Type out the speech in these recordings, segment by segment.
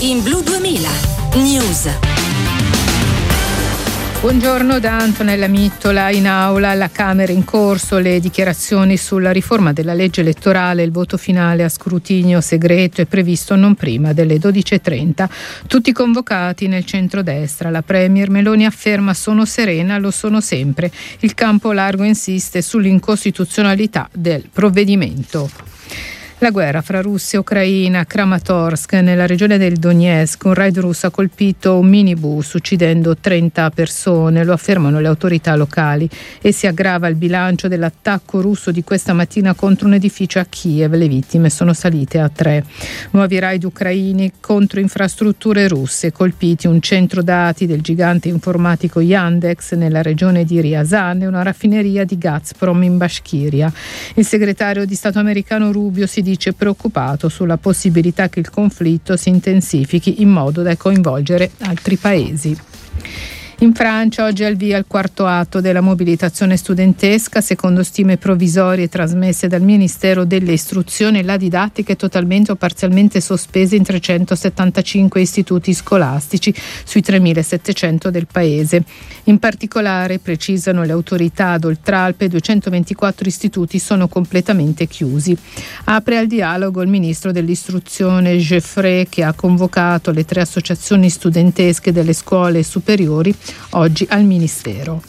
in Blu 2000 News. Buongiorno da Antonella Mittola. In aula alla Camera in corso le dichiarazioni sulla riforma della legge elettorale. Il voto finale a scrutinio segreto è previsto non prima delle 12:30. Tutti convocati nel centrodestra. La premier Meloni afferma: sono serena, lo sono sempre. Il campo largo insiste sull'incostituzionalità del provvedimento. La guerra fra Russia e Ucraina. A Kramatorsk, nella regione del Donetsk, un raid russo ha colpito un minibus uccidendo 30 persone, lo affermano le autorità locali, e si aggrava il bilancio dell'attacco russo di questa mattina contro un edificio a Kiev. Le vittime sono salite a 3. Nuovi raid ucraini contro infrastrutture russe, colpiti un centro dati del gigante informatico Yandex nella regione di Ryazan e una raffineria di Gazprom in Bashkiria. Il segretario di Stato americano Rubio si dice preoccupato sulla possibilità che il conflitto si intensifichi in modo da coinvolgere altri paesi. In Francia oggi è al via il quarto atto della mobilitazione studentesca. Secondo stime provvisorie trasmesse dal Ministero delle Istruzioni, la didattica è totalmente o parzialmente sospesa in 375 istituti scolastici sui 3.700 del paese. In particolare, precisano le autorità ad Oltralpe, 224 istituti sono completamente chiusi. Apre al dialogo il ministro dell'istruzione Geoffrey, che ha convocato le 3 associazioni studentesche delle scuole superiori oggi al Ministero.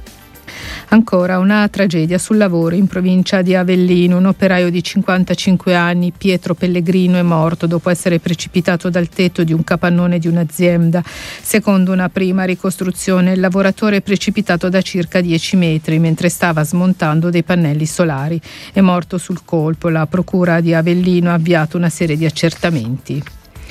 Ancora una tragedia sul lavoro in provincia di Avellino. Un operaio di 55 anni, Pietro Pellegrino, è morto dopo essere precipitato dal tetto di un capannone di un'azienda. Secondo una prima ricostruzione, il lavoratore è precipitato da circa 10 metri mentre stava smontando dei pannelli solari. È morto sul colpo. La procura di Avellino ha avviato una serie di accertamenti.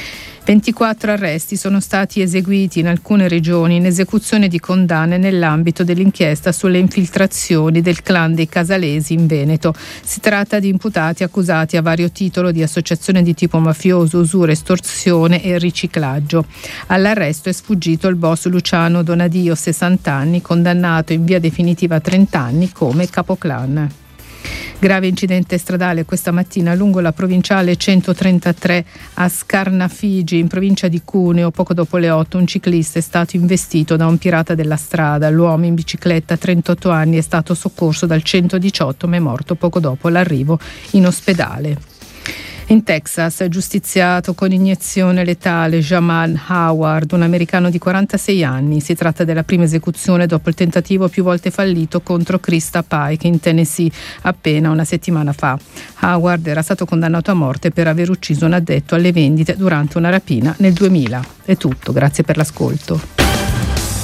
24 arresti sono stati eseguiti in alcune regioni in esecuzione di condanne nell'ambito dell'inchiesta sulle infiltrazioni del clan dei Casalesi in Veneto. Si tratta di imputati accusati a vario titolo di associazione di tipo mafioso, usura, estorsione e riciclaggio. All'arresto è sfuggito il boss Luciano Donadio, 60 anni, condannato in via definitiva a 30 anni come capoclan. Grave incidente stradale questa mattina lungo la provinciale 133 a Scarnafigi, in provincia di Cuneo. Poco dopo le 8 un ciclista è stato investito da un pirata della strada. L'uomo in bicicletta, 38 anni, è stato soccorso dal 118 ma è morto poco dopo l'arrivo in ospedale. In Texas, giustiziato con iniezione letale Jamal Howard, un americano di 46 anni. Si tratta della prima esecuzione dopo il tentativo più volte fallito contro Krista Pike in Tennessee appena una settimana fa. Howard era stato condannato a morte per aver ucciso un addetto alle vendite durante una rapina nel 2000. È tutto, grazie per l'ascolto.